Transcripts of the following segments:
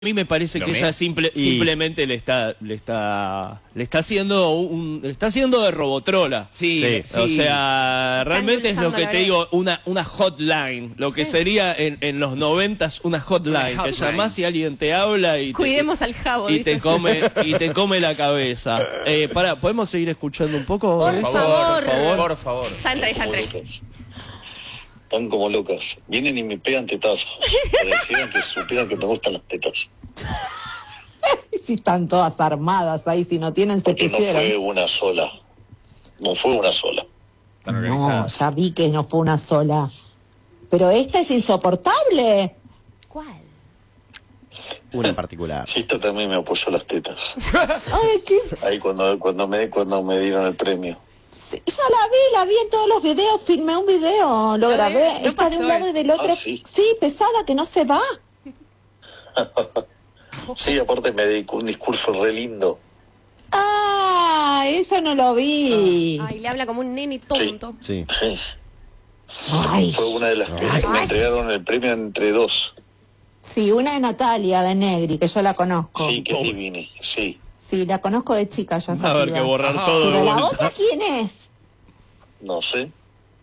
A mí me parece que ella simplemente le está haciendo de robotrola. Sí. O sea, realmente es lo que te digo, una hotline, lo que sería en los 90s una hotline, que llamás y alguien te habla y cuidemos al jabo, y te come la cabeza. ¿Podemos seguir escuchando un poco? Por favor. Por favor. Ya entré. Están como locas. Vienen y me pegan tetazos. Decían que supieran que me gustan las tetas. Si están todas armadas ahí, si no tienen, se Porque pusieron. no fue una sola. No fue una sola. No, ya vi que no fue una sola. Pero esta es insoportable. ¿Cuál? Una en particular. Sí, esta también me apoyó las tetas. Ay, ¿qué? Ahí cuando me dieron el premio. Sí, ya la vi en todos los videos, filmé un video, lo grabé. No Está de un lado y del otro. Ah, ¿sí? Sí, pesada, que no se va. Sí, aparte me dedicó un discurso re lindo. Ah, eso no lo vi. Ay, le habla como un nene tonto. Sí. Ay, Fue una de las que me entregaron el premio entre dos. sí, una de Natalia, de Negri, que yo la conozco. Sí, que es divina. Sí. Sí, la conozco de chica yo. Va a haber que borrar todo. Pero de la vuelta. otra, ¿quién es? No sé.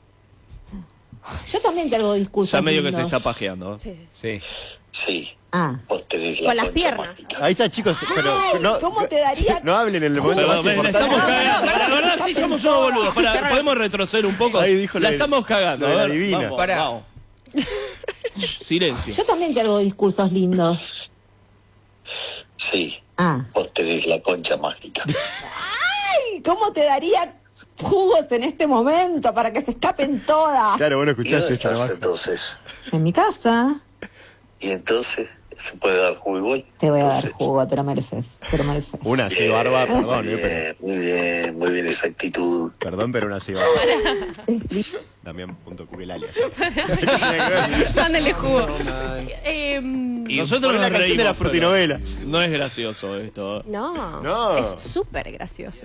Yo también tengo discursos Ya medio que se lindos. está pajeando. Sí. Sí. Sí. Ah. Vos tenés la Con las concha piernas. mágica. Ahí está, chicos, pero no, ¿Cómo te daría? no hablen en el momento Pero, más importante. estamos cagando. La verdad, sí somos unos boludos. ¿Podemos retroceder un poco? Ahí dijo la la- estamos cagando. la de A la ver, divina. vamos, Pará. vamos. Silencio. Yo también tengo discursos lindos. Sí. Ah. Vos tenés la concha mágica. Ay, ¿cómo te daría jugos en este momento para que se escapen todas? Claro, bueno, ¿Y dónde escuchaste esta estás baja. entonces? En mi casa. Y entonces, ¿se puede dar jugo igual? Te voy a dar Entonces, jugo, te lo mereces. Te lo mereces. Una así barba, perdón, pero, muy bien esa actitud. perdón, pero una así barba. También punto Cuquelalia. Mándale jugo. Y nosotros Pon la nos canción de la reímos, frutinovela. pero No es gracioso esto. No, No. es súper gracioso.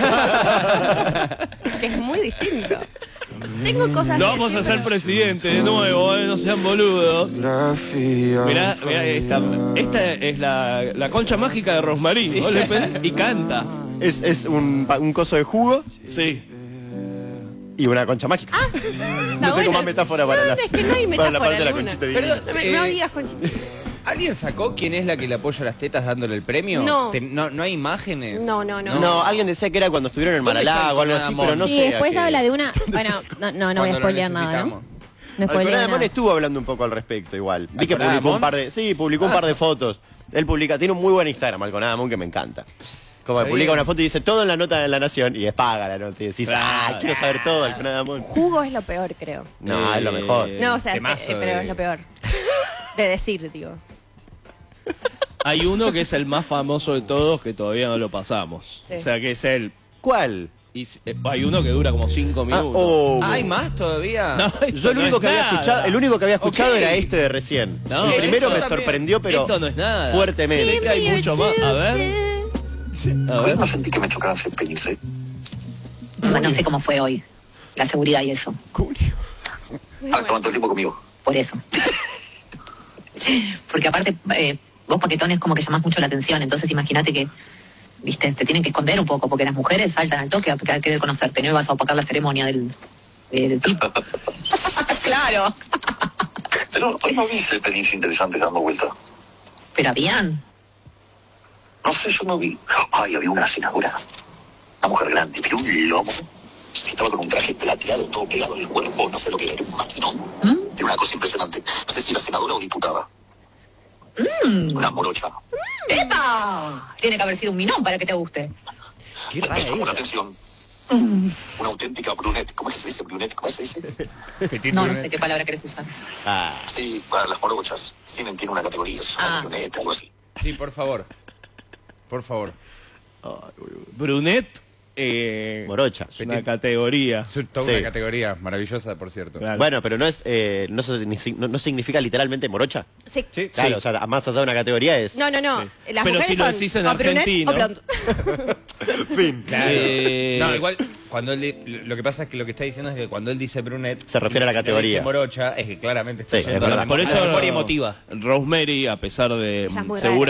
Que es muy distinto. Tengo cosas Lo que vamos a decir, hacer presidente de nuevo, no sean boludos. Mirá esta es la concha mágica de Rosmarie. Vos le pedís y canta. Es un coso de jugo Sí. y una concha mágica. No tengo más metáfora para la, es que no hay para la metáfora parte de la alguna. conchita divina. Perdón. No digas Conchita. ¿Alguien sacó quién es la que le apoya las tetas dándole el premio? No. ¿No hay imágenes? No. No, alguien decía que era cuando estuvieron en ¿Dónde está Maralago o algo así, Alconada pero no Mon? Y sé. después a qué. habla de una... Bueno, no voy a Cuando lo spoilear nada, ¿no? necesitamos. No spoileo Alconada Mon nada. estuvo hablando un poco al respecto igual. Vi que ¿Alconada publicó un Mon? par de... Sí, publicó un par de fotos. Él tiene un muy buen Instagram, Alconada Mon, que me encanta. Como que Está publica bien. una foto y dice todo en la nota de La Nación y es paga la nota. Y decís, quiero saber todo, Alconada Mon. Jugo es lo peor, creo. No, es lo mejor. No, o sea, temazo pero de- es lo peor. De decir, digo. Hay uno que es el más famoso de todos que todavía no lo pasamos. Sí. O sea que es él. ¿Cuál? Y hay uno que dura como 5 minutos. ¿Hay más todavía? No, esto Yo el no único es que había nada. escuchado, el único que había escuchado Ok. era este de recién. No, el primero esto me también. sorprendió, pero Esto no es nada. fuertemente. Sé que hay mucho más. A ver. A ver. No sentí que me chocaran ese penis, No sé cómo fue hoy, la seguridad y eso, toman todo el tiempo conmigo. por eso. Porque aparte, vos paquetones como que llamás mucho la atención, entonces imagínate que, viste, te tienen que esconder un poco, porque las mujeres saltan al toque a querer conocerte, no vas a opacar la ceremonia del tipo. Claro, Pero hoy no vi ese penis interesante dando vuelta. pero habían. No sé, yo no vi. Ay, había una senadora. Una mujer grande, pero un lomo. Estaba con un traje plateado, todo pegado en el cuerpo. No sé lo que era un maquinón. Era una cosa impresionante. No sé si era senadora o diputada. Una morocha. ¡Epa! Tiene que haber sido un minón para que te guste. Qué Me rara llamó la ella. atención. Una auténtica brunette. ¿Cómo se dice brunette? ¿Cómo se dice? Petit No Brunet. sé qué palabra querés usar. Ah, Sí, para las morochas. Tiene una categoría. Son brunette, algo así. Sí, por favor. Por favor. Brunet. Morocha. Es una categoría. Es toda Sí. una categoría maravillosa, por cierto. Claro. Bueno, pero no es no significa literalmente morocha. Sí. Sí. Claro, o sea, más allá de una categoría es... No. Las Pero mujeres si lo son decís en o brunette argentino. o blonde. Fin. Claro. Eh, No, igual, cuando lo que pasa es que lo que está diciendo es que cuando él dice brunette... Se refiere a la y categoría. dice morocha, es que claramente está Sí, yendo es a la verdad. Por a eso la memoria emotiva. Rosemary, a pesar de Ella es muy segura